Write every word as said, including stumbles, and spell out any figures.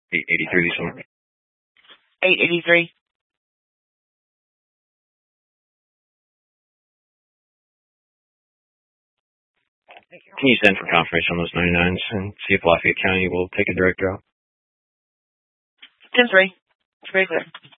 eight eighty-three, this one. eight eighty-three. Can you send for confirmation on those ninety-nines and see if Lafayette County will take a direct route? ten three. It's very clear.